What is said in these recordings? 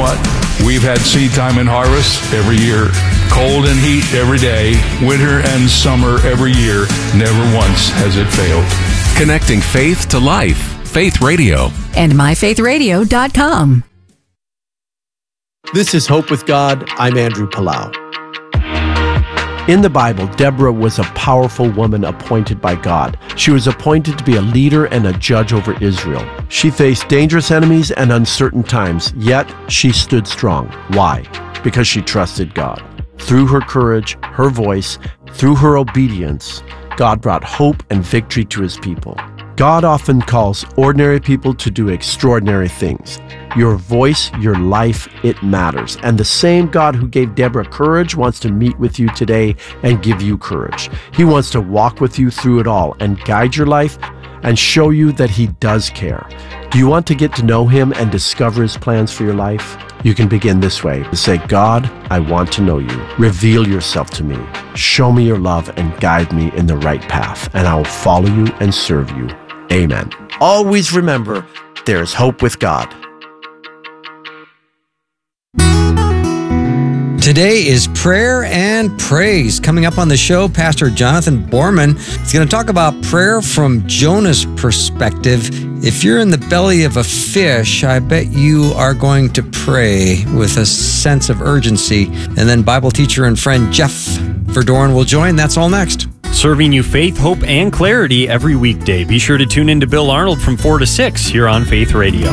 what? We've had seed time and harvest every year, cold and heat every day, winter and summer every year. Never once has it failed. Connecting faith to life. Faith Radio. And myfaithradio.com. This is Hope with God. I'm Andrew Palau. In the Bible, Deborah was a powerful woman appointed by God. She was appointed to be a leader and a judge over Israel. She faced dangerous enemies and uncertain times, yet she stood strong. Why? Because she trusted God. Through her courage, her voice, through her obedience, God brought hope and victory to his people. God often calls ordinary people to do extraordinary things. Your voice, your life, it matters. And the same God who gave Deborah courage wants to meet with you today and give you courage. He wants to walk with you through it all and guide your life and show you that he does care. Do you want to get to know him and discover his plans for your life? You can begin this way. Say, God, I want to know you. Reveal yourself to me. Show me your love and guide me in the right path, and I will follow you and serve you. Amen. Always remember, there is hope with God. Today is Prayer and Praise. Coming up on the show, Pastor Jonathan Borman is going to talk about prayer from Jonah's perspective. If you're in the belly of a fish, I bet you are going to pray with a sense of urgency. And then Bible teacher and friend Jeff Verdoren will join. That's all next. Serving you faith, hope, and clarity every weekday. Be sure to tune in to Bill Arnold from 4 to 6 here on Faith Radio.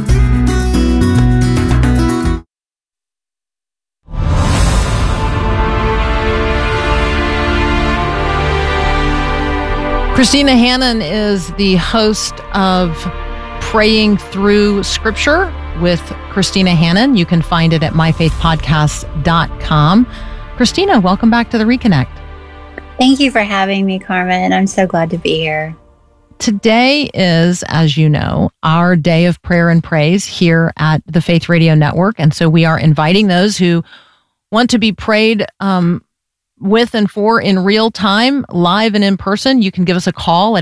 Christina Hannon is the host of Praying Through Scripture with Christina Hannon. You can find it at myfaithpodcast.com. Christina, welcome back to the Reconnect. Thank you for having me, Carmen. I'm so glad to be here. Today is, as you know, our day of prayer and praise here at the Faith Radio Network. And so we are inviting those who want to be prayed with and for in real time, live and in person. You can give us a call at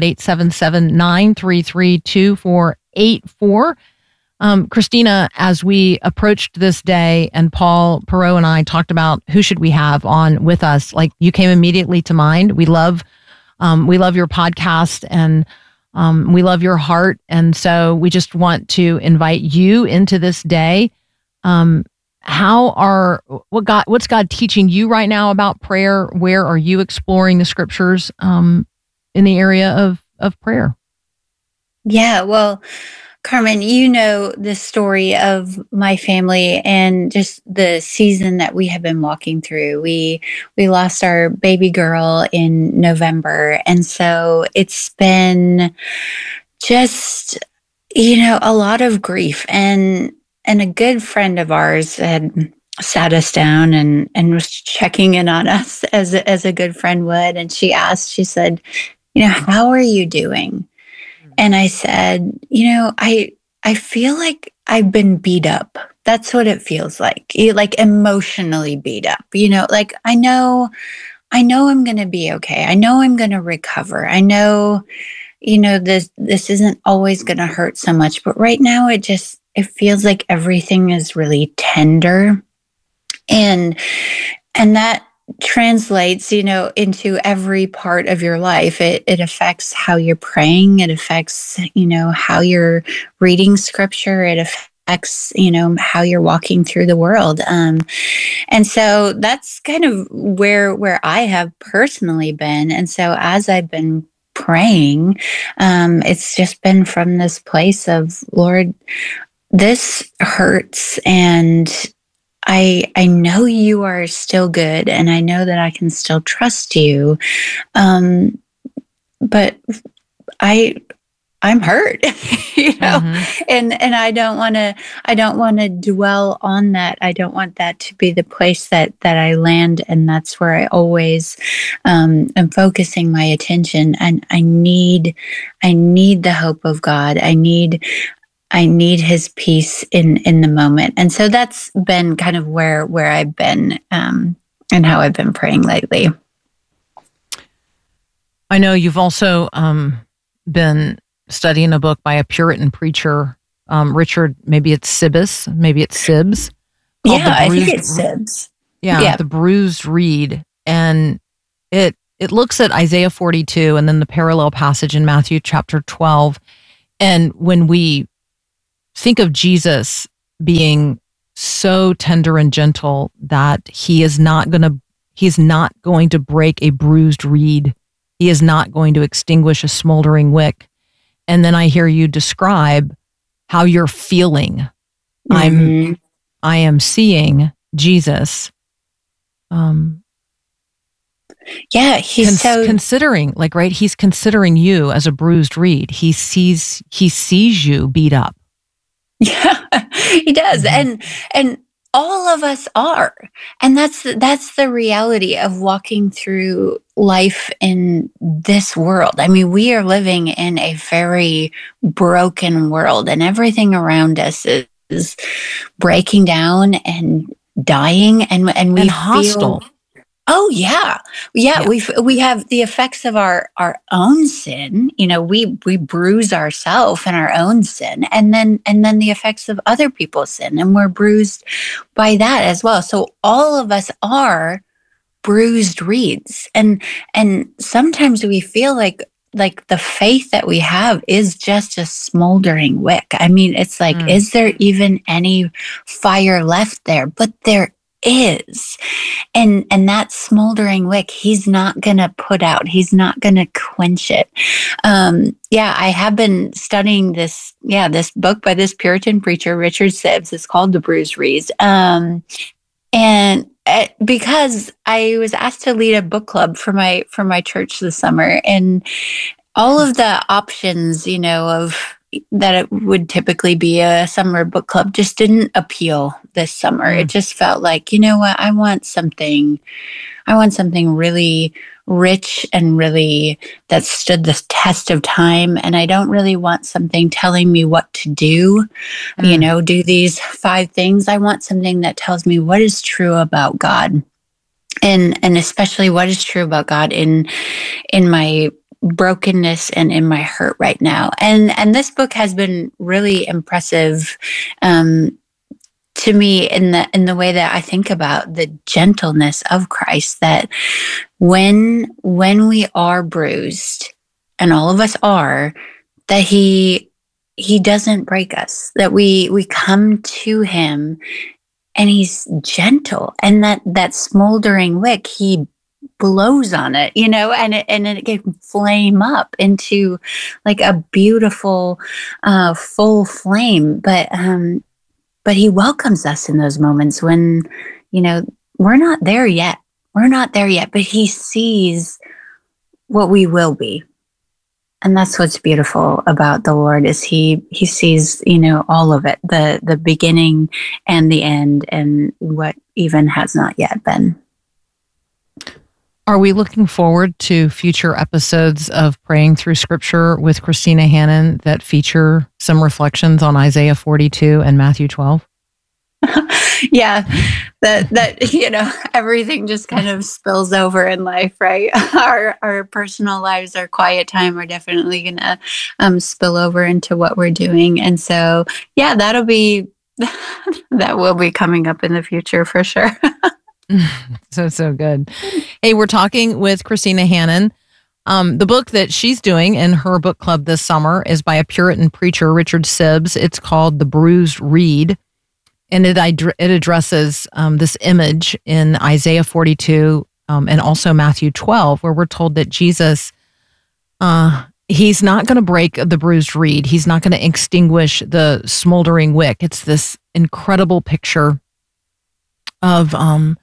877-933-2484. Christina, as we approached this day and Paul Perot and I talked about who should we have on with us, like you came immediately to mind. We love your podcast and we love your heart. And so we just want to invite you into this day. What's God teaching you right now about prayer? Where are you exploring the scriptures in the area of prayer? Yeah, well, Carmen, you know the story of my family and just the season that we have been walking through. We lost our baby girl in November, and so it's been just, a lot of grief. And a good friend of ours had sat us down and was checking in on us as a good friend would. And she said, how are you doing? And I said, I feel like I've been beat up. That's what it feels like emotionally beat up, like I know I'm going to be okay. I know I'm going to recover. I know, this isn't always going to hurt so much, but right now it feels like everything is really tender. And that translates, into every part of your life. It affects how you're praying. It affects, how you're reading scripture. It affects, how you're walking through the world. And so that's kind of where I have personally been. And so as I've been praying, it's just been from this place of, Lord, this hurts, and I know you are still good, and I know that I can still trust you. But I'm hurt, mm-hmm. and I don't want to dwell on that. I don't want that to be the place that I land, and that's where I always am focusing my attention. And I need the hope of God. I need his peace in the moment. And so that's been kind of where I've been and how I've been praying lately. I know you've also been studying a book by a Puritan preacher, Richard, maybe it's Sibbes, maybe it's Sibbs. called Yeah, the I think bruised, it's Sibs. yeah, the bruised reed, and it looks at Isaiah 42 and then the parallel passage in Matthew chapter 12. And when we think of Jesus being so tender and gentle that he's not going to break a bruised reed, he is not going to extinguish a smoldering wick. And then I hear you describe how you're feeling. Mm-hmm. I am seeing Jesus. Yeah, he's considering, like, right? He's considering you as a bruised reed. He sees you beat up. Yeah, he does. And all of us are. And that's the reality of walking through life in this world. I mean, we are living in a very broken world, and everything around us is breaking down and dying, and we hostile. feel. Oh yeah. We have the effects of our own sin. You know, we bruise ourselves in our own sin, and then the effects of other people's sin, and we're bruised by that as well. So all of us are bruised reeds, and sometimes we feel like the faith that we have is just a smoldering wick. I mean, it's like, is there even any fire left there? But there is. And that smoldering wick, he's not going to put out. He's not going to quench it. I have been studying this book by this Puritan preacher, Richard Sibbs. It's called The Bruised Reeds. Because I was asked to lead a book club for my church this summer, and all of the options, you know, of that it would typically be a summer book club just didn't appeal this summer. It just felt like, you know what, I want something really rich and really that stood the test of time. And I don't really want something telling me what to do, you know, do these 5 things. I want something that tells me what is true about God, and especially what is true about God in my brokenness and in my hurt right now. And this book has been really impressive to me in the way that I think about the gentleness of Christ, that when we are bruised, and all of us are, that he doesn't break us, that we come to him and he's gentle, and that smoldering wick, he blows on it, you know, and it can flame up into like a beautiful full flame. But he welcomes us in those moments when, you know, we're not there yet, but he sees what we will be. And that's what's beautiful about the Lord, is he sees, you know, all of it, the beginning and the end, and what even has not yet been. Are we looking forward to future episodes of Praying Through Scripture with Christina Hannon that feature some reflections on Isaiah 42 and Matthew 12? Yeah, that you know, everything just kind of spills over in life, right? Our personal lives, our quiet time are definitely going to spill over into what we're doing. And so, yeah, that will be coming up in the future for sure. So good. Hey, we're talking with Christina Hannon. The book that she's doing in her book club this summer is by a Puritan preacher, Richard Sibbs. It's called The Bruised Reed, and it addresses this image in Isaiah 42 and also Matthew 12, where we're told that Jesus, he's not going to break the bruised reed. He's not going to extinguish the smoldering wick. It's this incredible picture of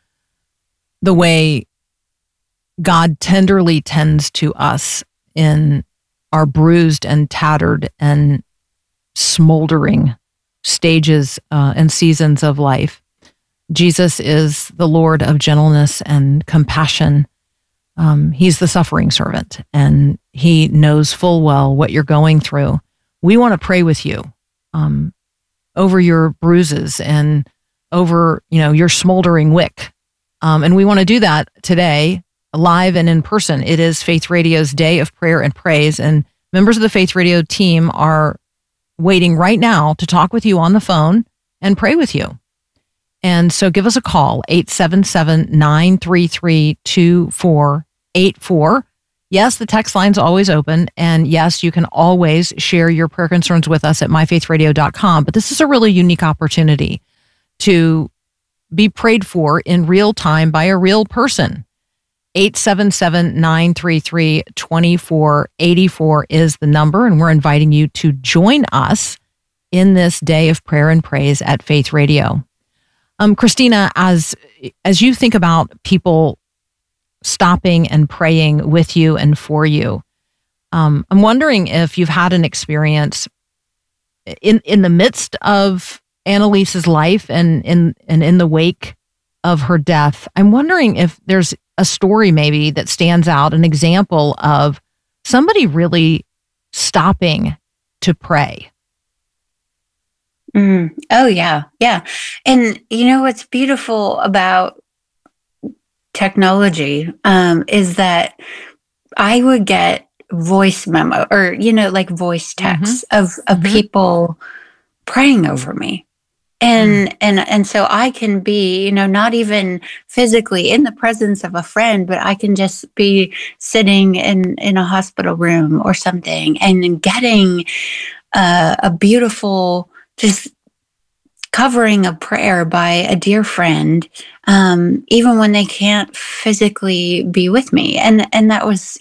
the way God tenderly tends to us in our bruised and tattered and smoldering stages and seasons of life. Jesus is the Lord of gentleness and compassion. He's the suffering servant, and he knows full well what you're going through. We want to pray with you over your bruises and over, you know, your smoldering wick. And we want to do that today, live and in person. It is Faith Radio's Day of Prayer and Praise, and members of the Faith Radio team are waiting right now to talk with you on the phone and pray with you. And so give us a call, 877-933-2484. Yes, the text line's always open. And yes, you can always share your prayer concerns with us at myfaithradio.com. But this is a really unique opportunity to be prayed for in real time by a real person. 877-933-2484 is the number. And we're inviting you to join us in this day of prayer and praise at Faith Radio. Christina, as you think about people stopping and praying with you and for you, I'm wondering if you've had an experience in the midst of Annalise's life and in the wake of her death. I'm wondering if there's a story maybe that stands out, an example of somebody really stopping to pray. Oh, yeah. Yeah. And what's beautiful about technology is that I would get voice memo or, like voice texts of people praying over me. And so I can be, not even physically in the presence of a friend, but I can just be sitting in a hospital room or something and getting a beautiful just covering of prayer by a dear friend, even when they can't physically be with me. And that was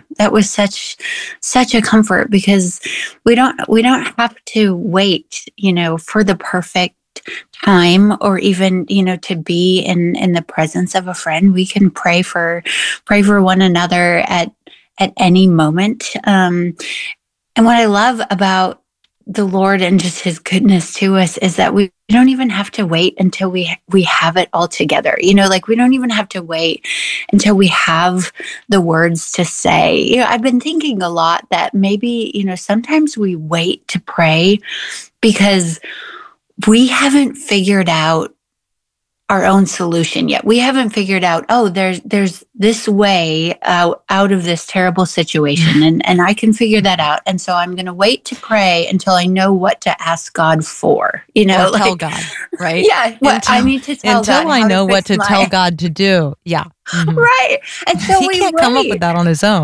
such a comfort, because we don't have to wait, for the perfect time or even, to be in the presence of a friend. We can pray for one another at any moment. And what I love about the Lord and just his goodness to us is that we don't even have to wait until we have it all together. Like we don't even have to wait until we have the words to say. I've been thinking a lot that maybe, sometimes we wait to pray because we haven't figured out our own solution yet. We haven't figured out, there's this way out of this terrible situation, and I can figure that out. And so I'm going to wait to pray until I know what to ask God for, or tell God, right? Yeah. I need to tell God until I know what to tell God to do. Yeah. Mm-hmm. Right. And so he can't come up with that on his own.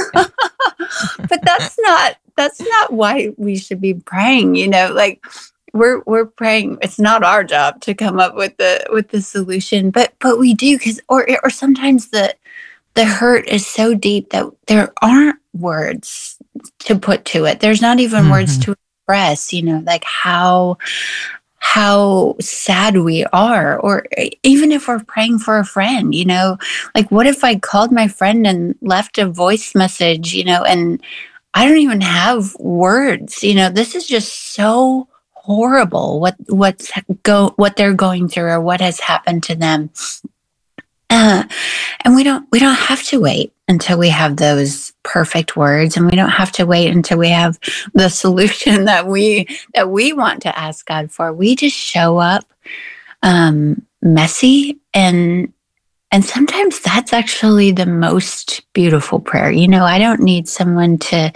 But that's not why we should be praying, like, we're praying. It's not our job to come up with the solution, but we do, because or sometimes the hurt is so deep that there aren't words to put to it. There's not even words to express, like how sad we are, or even if we're praying for a friend, like what if I called my friend and left a voice message, and I don't even have words, this is just so horrible what they're going through or what has happened to them, and we don't have to wait until we have those perfect words, and we don't have to wait until we have the solution that we want to ask God for. We just show up messy, and sometimes that's actually the most beautiful prayer. I don't need someone to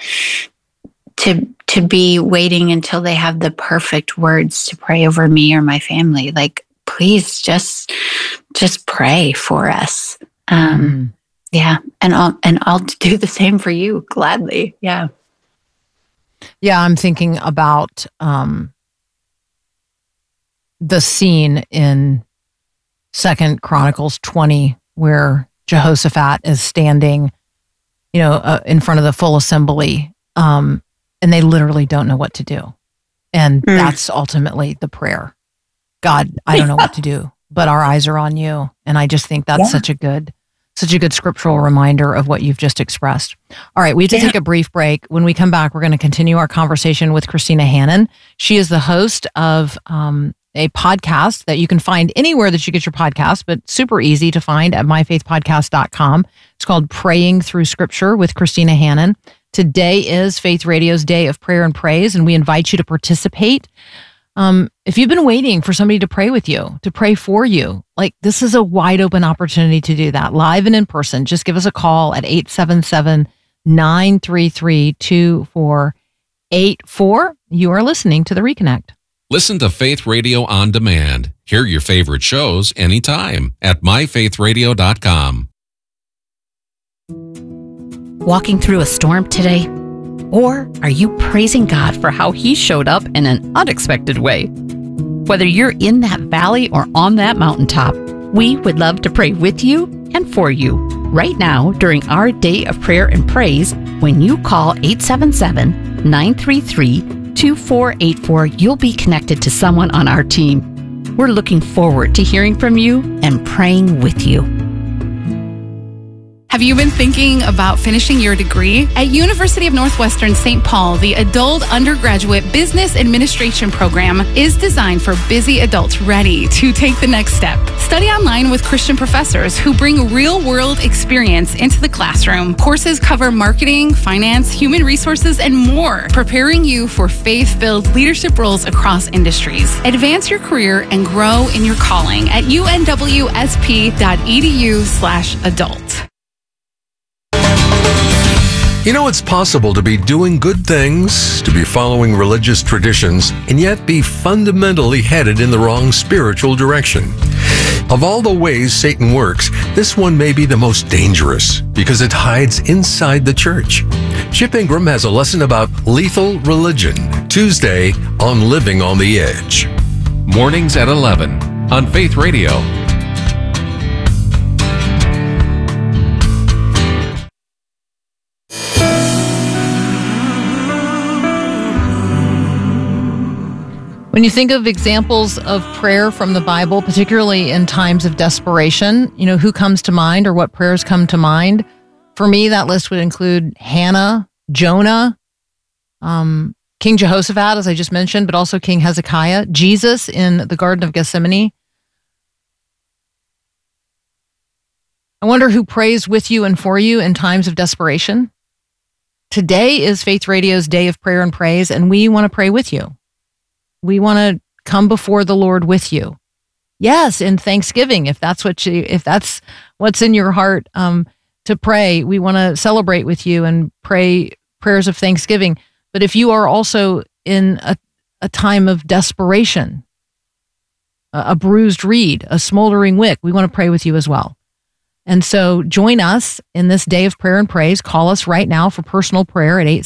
be waiting until they have the perfect words to pray over me or my family. Like, please just pray for us. Yeah. And I'll do the same for you gladly. Yeah. Yeah. I'm thinking about, the scene in 2 Chronicles 20, where Jehoshaphat is standing, in front of the full assembly, and they literally don't know what to do. And that's ultimately the prayer. God, I don't know what to do, but our eyes are on you. And I just think that's such a good scriptural reminder of what you've just expressed. All right, we have to take a brief break. When we come back, we're going to continue our conversation with Christina Hannon. She is the host of a podcast that you can find anywhere that you get your podcast, but super easy to find at myfaithpodcast.com. It's called Praying Through Scripture with Christina Hannon. Today is Faith Radio's Day of Prayer and Praise, and we invite you to participate. If you've been waiting for somebody to pray with you, to pray for you, like, this is a wide open opportunity to do that, live and in person. Just give us a call at 877-933-2484. You are listening to The Reconnect. Listen to Faith Radio on demand. Hear your favorite shows anytime at myfaithradio.com. Walking through a storm today? Or are you praising God for how He showed up in an unexpected way? Whether you're in that valley or on that mountaintop, we would love to pray with you and for you right now during our day of prayer and praise. When you call 877-933-2484, you'll be connected to someone on our team. We're looking forward to hearing from you and praying with you. Have you been thinking about finishing your degree? At University of Northwestern St. Paul, the Adult Undergraduate Business Administration program is designed for busy adults ready to take the next step. Study online with Christian professors who bring real-world experience into the classroom. Courses cover marketing, finance, human resources, and more, preparing you for faith-filled leadership roles across industries. Advance your career and grow in your calling at unwsp.edu/adult. You know, it's possible to be doing good things, to be following religious traditions, and yet be fundamentally headed in the wrong spiritual direction. Of all the ways Satan works, this one may be the most dangerous because it hides inside the church. Chip Ingram has a lesson about lethal religion, Tuesday on Living on the Edge. Mornings at 11 on Faith Radio. When you think of examples of prayer from the Bible, particularly in times of desperation, you know, who comes to mind or what prayers come to mind? For me, that list would include Hannah, Jonah, King Jehoshaphat, as I just mentioned, but also King Hezekiah, Jesus in the Garden of Gethsemane. I wonder who prays with you and for you in times of desperation. Today is Faith Radio's Day of Prayer and Praise, and we want to pray with you. We want to come before the Lord with you. Yes, in thanksgiving, if that's what's in your heart to pray, we want to celebrate with you and pray prayers of thanksgiving. But if you are also in a time of desperation, a bruised reed, a smoldering wick, we want to pray with you as well. And so join us in this day of prayer and praise. Call us right now for personal prayer at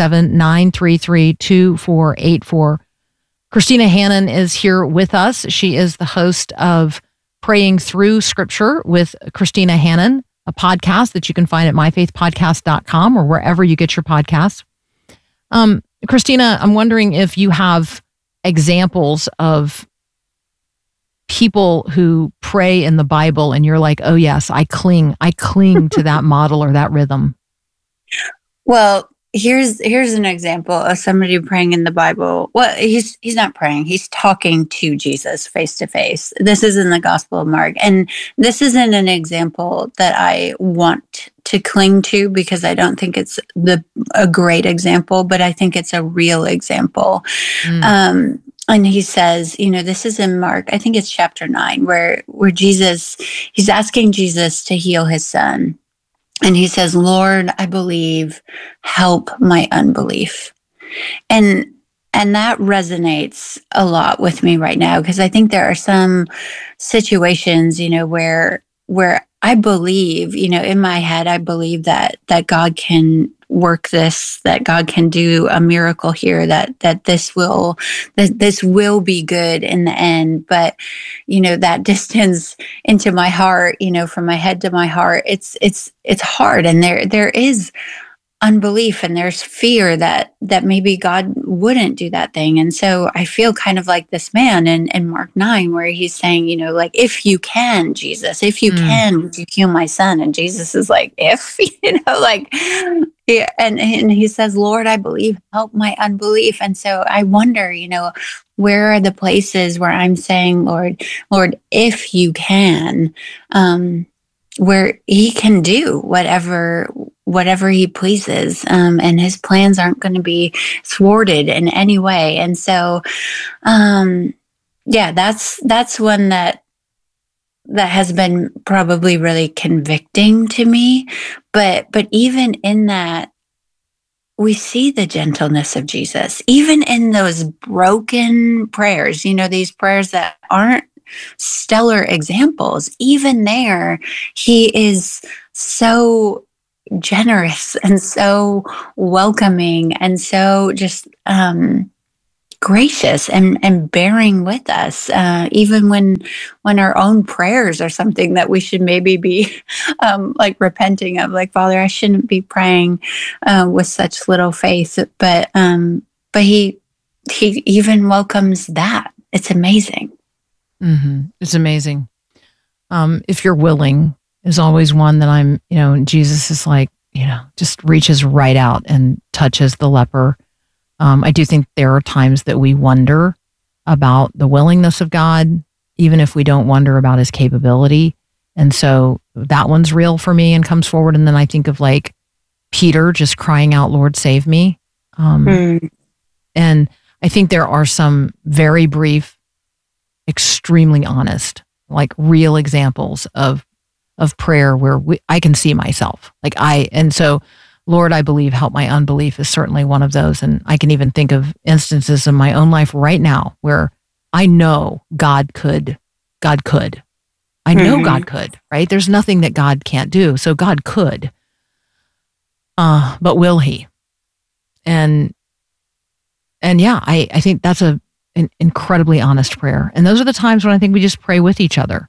877-933-2484. Christina Hannon is here with us. She is the host of Praying Through Scripture with Christina Hannon, a podcast that you can find at myfaithpodcast.com or wherever you get your podcasts. Christina, I'm wondering if you have examples of people who pray in the Bible and you're like, oh yes, I cling to that model or that rhythm. Well, here's an example of somebody praying in the Bible. Well, he's not praying. He's talking to Jesus face to face. This is in the Gospel of Mark. And this isn't an example that I want to cling to because I don't think it's a great example, but I think it's a real example. And he says, you know, this is in Mark, I think it's chapter 9, where he's asking Jesus to heal his son. And he says, Lord, I believe, help my unbelief. And that resonates a lot with me right now, because I think there are some situations, you know, where I believe, you know, in my head, I believe that God can work this, that God can do a miracle here, that this will be good in the end. But, you know, that distance into my heart, you know, from my head to my heart, it's hard. And there is unbelief and there's fear that maybe God wouldn't do that thing. And so I feel kind of like this man in Mark 9, where he's saying, you know, like, if you can, Jesus, if you can, would you heal my son? And Jesus is like, if, you know, like, yeah, and he says, Lord, I believe, help my unbelief. And so I wonder, you know, where are the places where I'm saying, Lord, if you can, where he can do whatever he pleases, and his plans aren't going to be thwarted in any way. And so, yeah, that's one that has been probably really convicting to me. But even in that, we see the gentleness of Jesus, even in those broken prayers, you know, these prayers that aren't stellar examples, even there, he is so generous and so welcoming and so just gracious and bearing with us, even when our own prayers are something that we should maybe be like repenting of, like, Father, I shouldn't be praying with such little faith, but he even welcomes that. It's amazing. Mm-hmm. It's amazing. If you're willing is always one that I'm, Jesus is like, just reaches right out and touches the leper. I do think there are times that we wonder about the willingness of God, even if we don't wonder about his capability. And so that one's real for me and comes forward. And then I think of like Peter just crying out, Lord, save me. And I think there are some very brief, extremely honest, like real examples of prayer where I can see myself. And so Lord, I believe, help my unbelief is certainly one of those. And I can even think of instances in my own life right now where I know God could. I know God could, right? There's nothing that God can't do. So God could. But will he? And yeah, I think that's an incredibly honest prayer. And those are the times when I think we just pray with each other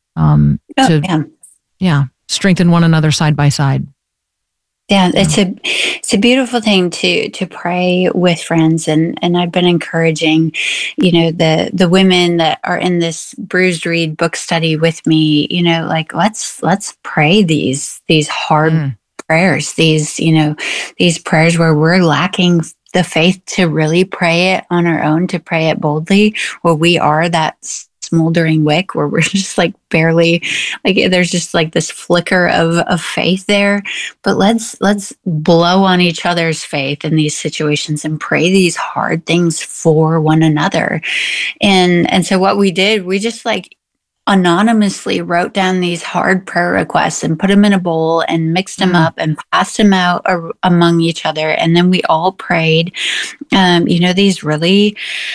strengthen one another side by side. Yeah, it's a beautiful thing to pray with friends, and I've been encouraging, the women that are in this Bruised Reed book study with me, like let's pray these hard prayers, these prayers where we're lacking the faith to really pray it on our own, to pray it boldly, where we are that smoldering wick, where we're just like barely, like there's just like this flicker of faith there. But let's blow on each other's faith in these situations and pray these hard things for one another. And so what we did, we just like anonymously wrote down these hard prayer requests and put them in a bowl and mixed them up and passed them out among each other. And then we all prayed, these really,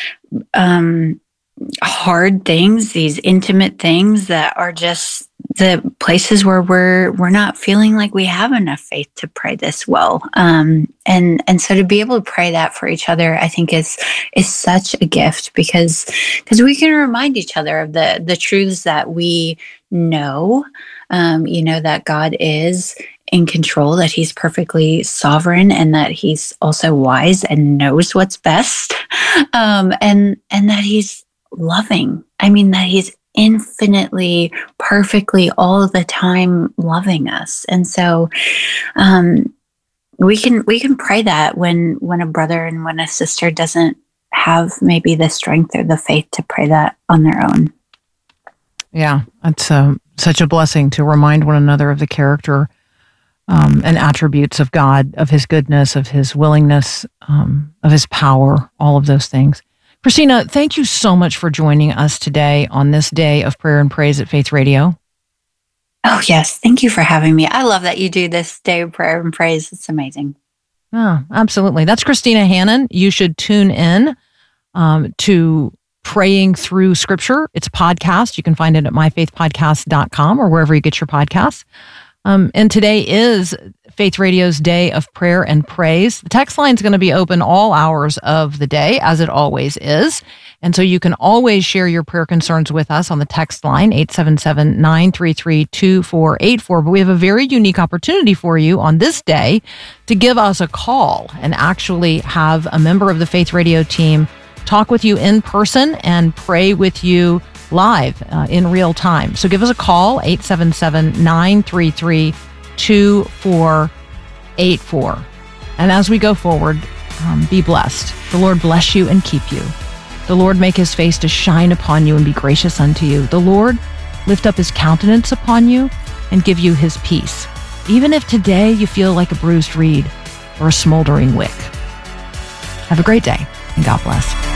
hard things, these intimate things that are just the places where we're not feeling like we have enough faith to pray this well. And so to be able to pray that for each other, I think is such a gift because we can remind each other of the truths that we know, that God is in control, that he's perfectly sovereign, and that he's also wise and knows what's best. And that he's loving. I mean, that he's infinitely, perfectly, all the time loving us. And so we can pray that when a brother and when a sister doesn't have maybe the strength or the faith to pray that on their own. Yeah, it's such a blessing to remind one another of the character and attributes of God, of his goodness, of his willingness, of his power, all of those things. Christina, thank you so much for joining us today on this day of prayer and praise at Faith Radio. Oh, yes. Thank you for having me. I love that you do this day of prayer and praise. It's amazing. Oh, absolutely. That's Christina Hannon. You should tune in to Praying Through Scripture. It's a podcast. You can find it at myfaithpodcast.com or wherever you get your podcasts. And today is Faith Radio's Day of Prayer and Praise. The text line is going to be open all hours of the day, as it always is. And so you can always share your prayer concerns with us on the text line, 877-933-2484. But we have a very unique opportunity for you on this day to give us a call and actually have a member of the Faith Radio team talk with you in person and pray with you live in real time. So give us a call, 877-933-2484. And as we go forward, be blessed. The Lord bless you and keep you. The Lord make his face to shine upon you and be gracious unto you. The Lord lift up his countenance upon you and give you his peace. Even if today you feel like a bruised reed or a smoldering wick. Have a great day and God bless.